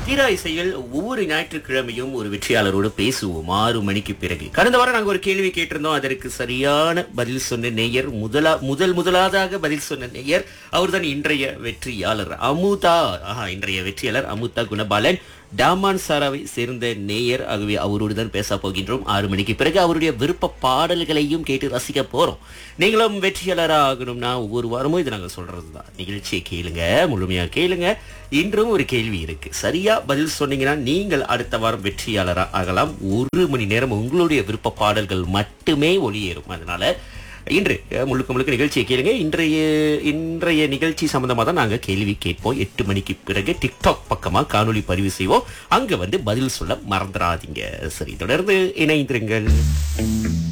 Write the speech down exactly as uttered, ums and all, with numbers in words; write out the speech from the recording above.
தீரா இசையில் ஒவ்வொரு ஞாயிற்றுக்கிழமையும் ஒரு வெற்றியாளரோடு பேசுவோம் ஆறு மணிக்கு பிறகு. கடந்த வாரம் நாங்க ஒரு கேள்வி கேட்டிருந்தோம். அதற்கு சரியான பதில் சொன்ன நேயர், முதலா முதல் முதலாவதாக பதில் சொன்ன நேயர் அவர்தான் இன்றைய வெற்றியாளர் அமுதா. ஆஹா, இன்றைய வெற்றியாளர் அமுதா குணபாலன், டாமான் சாராவை சேர்ந்த நேயர். ஆகவே அவரோடு தான் பேச போகின்றோம். ஆறு மணிக்கு பிறகு அவருடைய விருப்ப பாடல்களையும் கேட்டு ரசிக்க போறோம். நீங்களும் வெற்றியாளராக ஆகணும்னா ஒவ்வொரு வாரமும் இது நாங்க சொல்றதுதான். நிகழ்ச்சியை கேளுங்க, முழுமையா கேளுங்க. இன்றும் ஒரு கேள்வி இருக்கு. சரியா பதில் சொன்னீங்கன்னா நீங்கள் அடுத்த வாரம் வெற்றியாளரா ஆகலாம். ஒரு மணி நேரம் உங்களுடைய விருப்ப பாடல்கள் மட்டுமே ஒளியேறும். அதனால இன்று முழுக்க முழுக்க நிகழ்ச்சியை கேளுங்க. இன்றைய இன்றைய நிகழ்ச்சி சம்பந்தமா தான் நாங்க கேள்வி கேட்போம். எட்டு மணிக்கு பிறகு டிக்டாக் பக்கமா காணொளி பதிவு செய்வோம். அங்க வந்து பதில் சொல்ல மறந்துடாதீங்க. சரி, தொடர்ந்து இணைந்திருங்கள்.